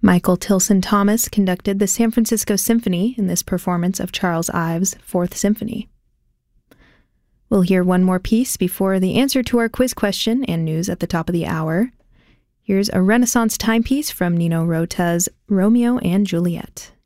Michael Tilson Thomas conducted the San Francisco Symphony in this performance of Charles Ives' Fourth Symphony. We'll hear one more piece before the answer to our quiz question and news at the top of the hour. Here's a Renaissance timepiece from Nino Rota's Romeo and Juliet.